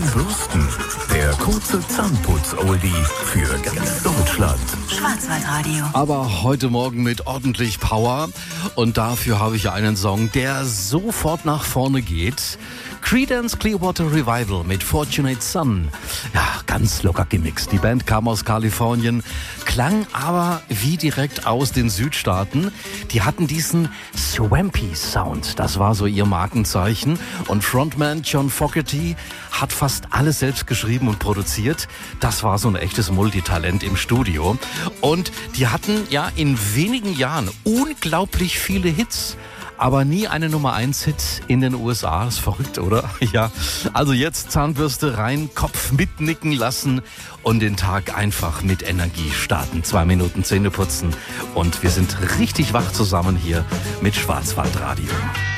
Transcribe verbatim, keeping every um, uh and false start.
Bürsten. Der kurze Zahnputz-Oldie für ganz Deutschland. Schwarzwaldradio. Aber heute Morgen mit ordentlich Power. Und dafür habe ich einen Song, der sofort nach vorne geht. Creedence Clearwater Revival mit Fortunate Son. Ja, ganz locker gemixt. Die Band kam aus Kalifornien, klang aber wie direkt aus den Südstaaten. Die hatten diesen Swampy Sound. Das war so ihr Markenzeichen. Und Frontman John Fogerty hat fast alles selbst geschrieben und produziert. Das war so ein echtes Multitalent im Studio. Und die hatten ja in wenigen Jahren unglaublich viele Hits. Aber nie eine Nummer eins Hit in den U S A. Ist verrückt, oder? Ja. Also jetzt Zahnbürste rein, Kopf mitnicken lassen und den Tag einfach mit Energie starten. Zwei Minuten Zähne putzen und wir sind richtig wach zusammen hier mit Schwarzwaldradio.